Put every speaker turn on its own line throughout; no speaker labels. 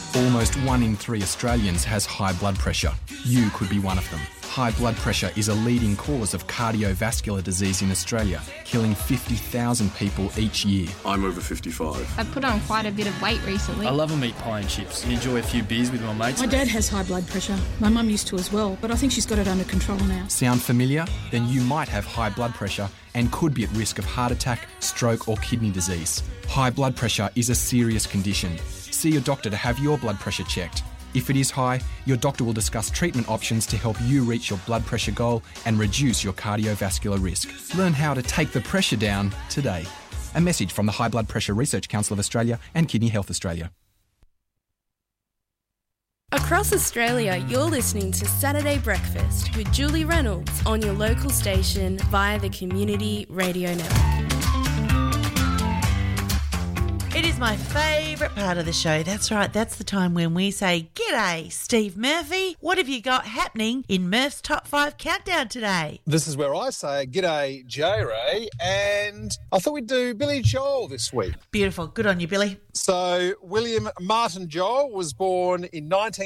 Almost 1 in 3 Australians has high blood pressure. You could be one of them. High blood pressure is a leading cause of cardiovascular disease in Australia, killing 50,000 people each year.
I'm over 55.
I've put on quite a bit of weight recently.
I love a meat pie and chips and enjoy a few beers with my mates.
My dad has high blood pressure. My mum used to as well, but I think she's got it under control now.
Sound familiar? Then you might have high blood pressure and could be at risk of heart attack, stroke or kidney disease. High blood pressure is a serious condition. See your doctor to have your blood pressure checked. If it is high, your doctor will discuss treatment options to help you reach your blood pressure goal and reduce your cardiovascular risk. Learn how to take the pressure down today. A message from the High Blood Pressure Research Council of Australia and Kidney Health Australia.
Across Australia, you're listening to Saturday Breakfast with Julie Reynolds on your local station via the Community Radio Network.
It is my favourite part of the show. That's right. That's the time when we say, "G'day, Steve Murphy. What have you got happening in Murph's Top 5 Countdown today?"
This is where I say, "G'day, J-Ray," and I thought we'd do Billy Joel this week.
Beautiful. Good on you, Billy.
So, William Martin Joel was born in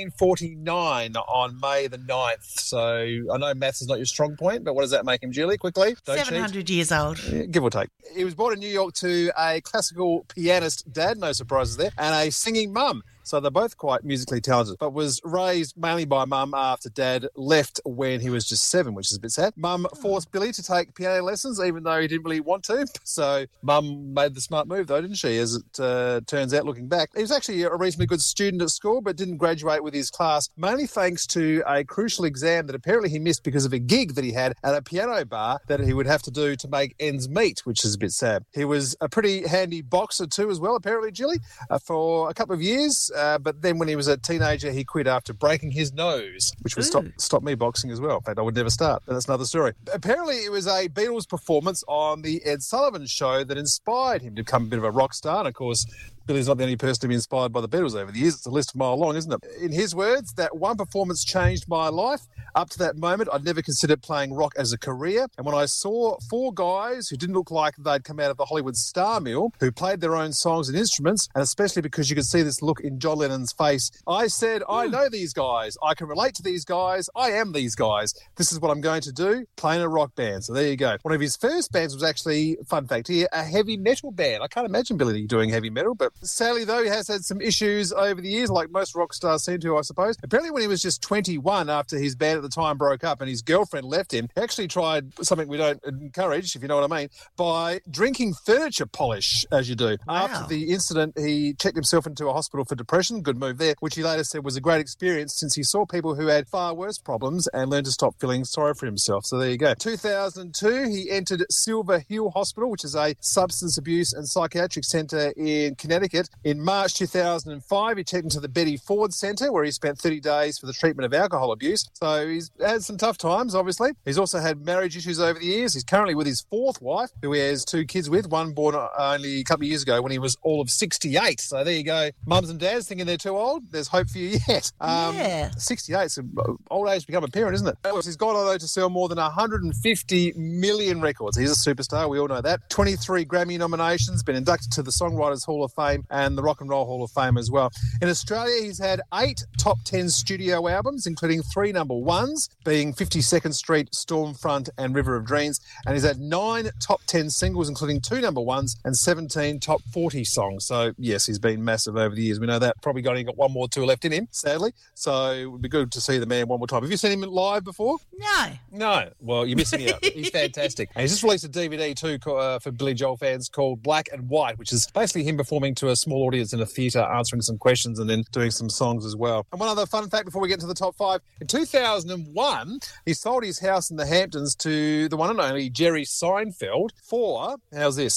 1949 on May the 9th. So, I know maths is not your strong point, but what does that make him, Julie? Quickly.
700 years old.
Yeah, give or take. He was born in New York to a classical pianist dad, no surprises there, and a singing mum. So they're both quite musically talented, but was raised mainly by mum after dad left when he was just 7, which is a bit sad. Mum forced Billy to take piano lessons, even though he didn't really want to. So mum made the smart move, though, didn't she, as it turns out, looking back. He was actually a reasonably good student at school, but didn't graduate with his class, mainly thanks to a crucial exam that apparently he missed because of a gig that he had at a piano bar that he would have to do to make ends meet, which is a bit sad. He was a pretty handy boxer too as well, apparently, Julie, for a couple of years. But then when he was a teenager, he quit after breaking his nose, which would stop me boxing as well. In fact, I would never start, but that's another story. Apparently, it was a Beatles performance on the Ed Sullivan Show that inspired him to become a bit of a rock star. And, of course, Billy's not the only person to be inspired by the Beatles over the years. It's a list a mile long, isn't it? In his words, that one performance changed my life. Up to that moment, I'd never considered playing rock as a career. And when I saw 4 guys who didn't look like they'd come out of the Hollywood star mill, who played their own songs and instruments, and especially because you could see this look in John Lennon's face, I said, I know these guys. I can relate to these guys. I am these guys. This is what I'm going to do, play in a rock band. So there you go. One of his first bands was actually, fun fact here, a heavy metal band. I can't imagine Billy doing heavy metal, but sadly, though, he has had some issues over the years, like most rock stars seem to, I suppose. Apparently, when he was just 21, after his band at the time broke up and his girlfriend left him, he actually tried something we don't encourage, if you know what I mean, by drinking furniture polish, as you do.
Wow.
After the incident, he checked himself into a hospital for depression. Good move there, which he later said was a great experience since he saw people who had far worse problems and learned to stop feeling sorry for himself. So there you go. 2002, he entered Silver Hill Hospital, which is a substance abuse and psychiatric centre in Connecticut. In March 2005, he checked into the Betty Ford Centre, where he spent 30 days for the treatment of alcohol abuse. So he's had some tough times, obviously. He's also had marriage issues over the years. He's currently with his 4th wife, who he has 2 kids with, one born only a couple of years ago when he was all of 68. So there you go. Mums and dads thinking they're too old? There's hope for you yet. 68 is an old age to become a parent, isn't it? He's gone on, though, to sell more than 150 million records. He's a superstar. We all know that. 23 Grammy nominations, been inducted to the Songwriters Hall of Fame and the Rock and Roll Hall of Fame as well. In Australia, he's had 8 top 10 studio albums, including 3 number 1s, being 52nd Street, Stormfront and River of Dreams. And he's had 9 top 10 singles, including 2 number 1s and 17 top 40 songs. So, yes, he's been massive over the years. We know that. Probably only got 1 more tour left in him, sadly. So it would be good to see the man one more time. Have you seen him live before? No. Well, you're missing out. He's fantastic. And he's just released a DVD too for Billy Joel fans called Black and White, which is basically him performing to a small audience in a theatre, answering some questions and then doing some songs as well. And one other fun fact before we get to the top 5. In 2001, he sold his house in the Hamptons to the one and only Jerry Seinfeld for, how's this,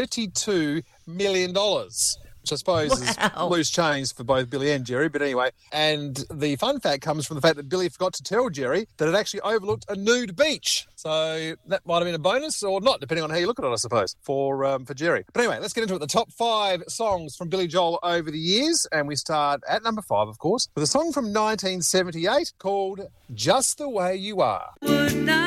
$32 million. Which I suppose is loose change for both Billy and Jerry, but anyway. And the fun fact comes from the fact that Billy forgot to tell Jerry that it actually overlooked a nude beach. So that might have been a bonus or not, depending on how you look at it, I suppose, for Jerry. But anyway, let's get into it. The top 5 songs from Billy Joel over the years. And we start at number 5, of course, with a song from 1978 called Just the Way You Are.